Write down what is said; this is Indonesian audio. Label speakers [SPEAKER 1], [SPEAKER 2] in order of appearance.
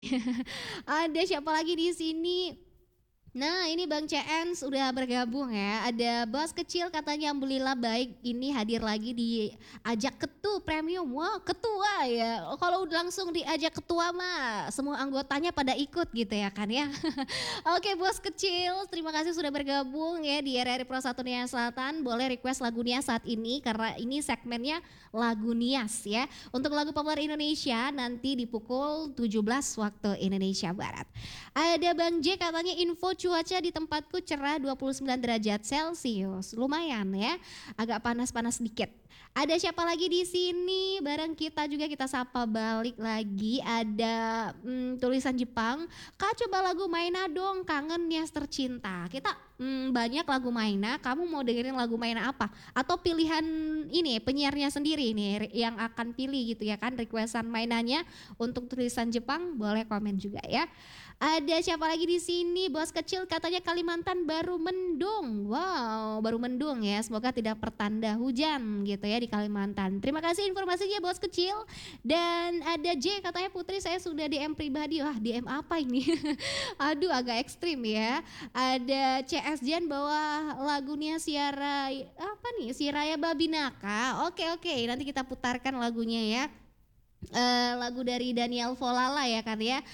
[SPEAKER 1] Ada siapa lagi di sini? Nah, ini Bang CN sudah bergabung ya. Ada bos kecil katanya alhamdulillah baik ini hadir lagi di ajak ketu premium. Wah, ketua ya. Oh, kalau udah langsung diajak ketua mah semua anggotanya pada ikut gitu ya kan ya. Oke, bos kecil, terima kasih sudah bergabung ya di RRI Pro 1 Nias Selatan. Boleh request lagu Nias saat ini karena ini segmennya lagu Nias ya. Untuk lagu populer Indonesia nanti di pukul 17 waktu Indonesia Barat. Ada Bang J katanya info cuaca di tempatku cerah 29 derajat Celcius. Lumayan ya. Agak panas-panas sedikit. Ada siapa lagi di sini? Bareng kita juga kita sapa balik lagi. Ada tulisan Jepang. Kak coba lagu Maina dong, kangen Nias tercinta. Kita banyak lagu Maina. Kamu mau dengerin lagu Maina apa? Atau pilihan ini penyiarnya sendiri nih yang akan pilih gitu ya kan requestan Mainanya untuk tulisan Jepang boleh komen juga ya. Ada siapa lagi di sini? Bos kecil katanya Kalimantan baru mendung. Wow, baru mendung ya. Semoga tidak pertanda hujan gitu ya di Kalimantan. Terima kasih informasinya bos kecil. Dan ada J katanya Putri saya sudah DM pribadi. Wah, DM apa ini? Aduh, agak ekstrim ya. Ada CS Jan bawa lagunya Siara apa nih? Siraya Babinaka. Oke, nanti kita putarkan lagunya ya. Lagu dari Daniel Volala ya kan ya.